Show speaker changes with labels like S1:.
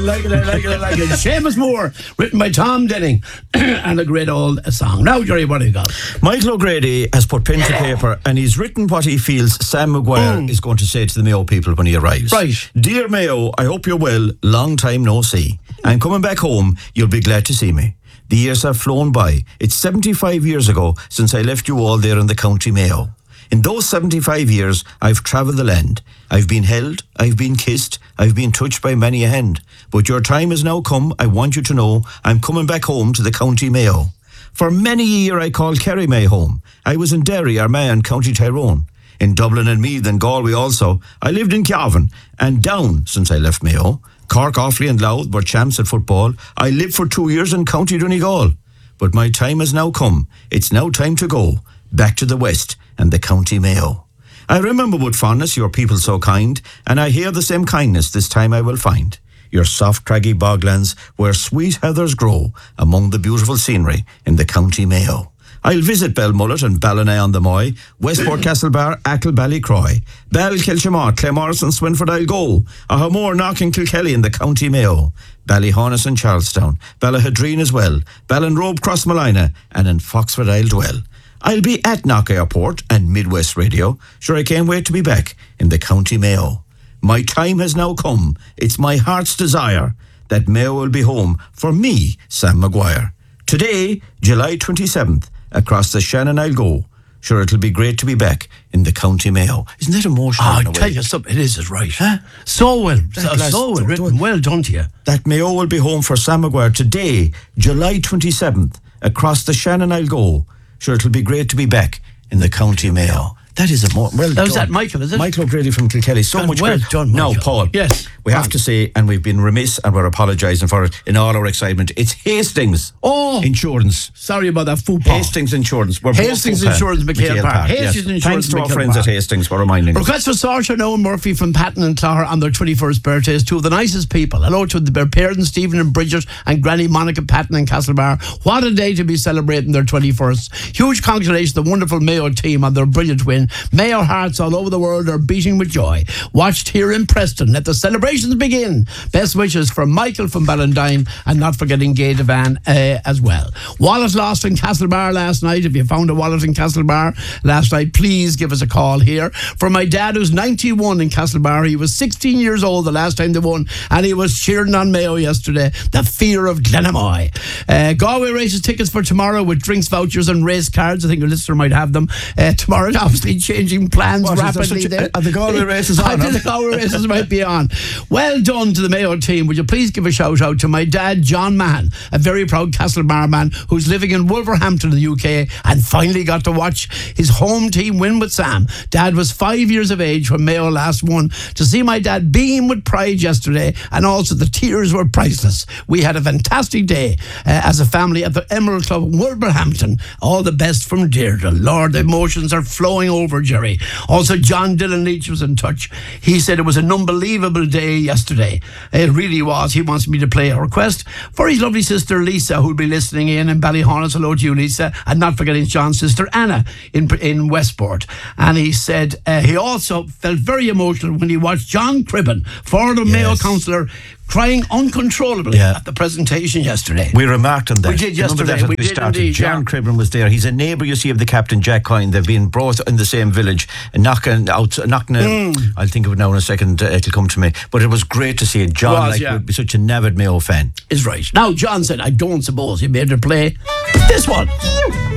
S1: Like it. Seamus Moore, written by Tom Denning, and a great old song. Now, Jerry, what do you got?
S2: Michael O'Grady has put pen to paper and he's written what he feels Sam Maguire is going to say to the Mayo people when he arrives.
S1: Right.
S2: Dear Mayo, I hope you're well. Long time no see. I'm coming back home. You'll be glad to see me. The years have flown by. It's 75 years ago since I left you all there in the County Mayo. In those 75 years, I've travelled the land. I've been held, I've been kissed, I've been touched by many a hand. But your time has now come, I want you to know, I'm coming back home to the County Mayo. For many a year I called Kerry my home. I was in Derry, Armagh and County Tyrone. In Dublin and Meath and Galway also. I lived in Cavan and Down since I left Mayo. Cork, Offaly and Louth were champs at football. I lived for 2 years in County Donegal. But my time has now come. It's now time to go back to the West and the County Mayo. I remember with fondness your people so kind, and I hear the same kindness this time I will find. Your soft craggy boglands where sweet heathers grow among the beautiful scenery in the County Mayo. I'll visit Belmullet and Ballina-on-the-Moy, Westport, Castlebar, Achill, Ballycroy, Bell, Kilchamart, Claremorris and Swinford I'll go. I have more knocking Kilkelly in the County Mayo. Ballyhonus and Charlestown, Ballahadreen as well, Ballinrobe, Crossmolina, and in Foxford I'll dwell. I'll be at Knock Airport and Midwest Radio. Sure, I can't wait to be back in the County Mayo. My time has now come. It's my heart's desire that Mayo will be home for me, Sam Maguire. Today, July 27th, across the Shannon I'll go. Sure, it'll be great to be back in the County Mayo. Isn't that emotional?
S1: I tell you something, it is right. Huh? So well written. Well done to you.
S2: That Mayo will be home for Sam Maguire today, July 27th, across the Shannon I'll go. Sure, it'll be great to be back in the County Mayo. That is well done.
S1: That was that Michael, is it?
S2: Michael O'Grady from Kilkelly. So much
S1: well
S2: great.
S1: done, Michael.
S2: Now, Paul.
S1: Yes.
S2: We have to say, and we've been remiss and we're apologising for it in all our excitement, it's Hastings Insurance.
S1: Sorry about that football.
S2: Hastings Insurance. We're
S1: Hastings Insurance, McHale Park. Hastings Insurance,
S2: Thanks to our
S1: McHale
S2: friends
S1: Park.
S2: at Hastings for reminding us.
S1: Request for Saoirse and Owen Murphy from Patton and Clogher on their 21st birthdays. Two of the nicest people. Hello to their parents, Stephen and Bridget, and Granny Monica Patton and Castlebar. What a day to be celebrating their 21st. Huge congratulations to the wonderful Mayo team on their brilliant win. Mayo hearts all over the world are beating with joy. Watched here in Preston. Let the celebrations begin. Best wishes from Michael from Ballandine, and not forgetting Gay Devan as well. Wallet lost in Castlebar last night. If you found a wallet in Castlebar last night, please give us a call here. For my dad, who's 91 in Castlebar, he was 16 years old the last time they won, and he was cheering on Mayo yesterday. The fear of Glenamoy. Galway races tickets for tomorrow with drinks, vouchers and race cards. I think a listener might have them tomorrow. Obviously changing plans rapidly there.
S2: Are the Galway races on?
S1: I think the Galway races might be on. Well done to the Mayo team. Would you please give a shout out to my dad, John Mahan, a very proud Castlebar man who's living in Wolverhampton in the UK and finally got to watch his home team win with Sam. Dad was 5 years of age when Mayo last won. To see my dad beam with pride yesterday, and also the tears were priceless. We had a fantastic day as a family at the Emerald Club in Wolverhampton. All the best from Deirdre. Lord, the emotions are flowing over, Jerry. Also, John Dillon Leach was in touch. He said it was an unbelievable day yesterday. It really was. He wants me to play a request for his lovely sister Lisa, who'll be listening in Ballyhonus. Hello to you, Lisa. And not forgetting John's sister Anna in Westport. And he said he also felt very emotional when he watched John Cribben, former Mayo councillor, crying uncontrollably at the presentation yesterday.
S2: We remarked on that.
S1: We did yesterday.
S2: We did indeed. John Cribben was there. He's a neighbour, you see, of the Captain Jack Coyne. They've been brought in the same village, I'll think of it now in a second. It'll come to me. But it was great to see it. John would be such an avid Mayo fan.
S1: Is right. Now, John said, I don't suppose you made her play this one.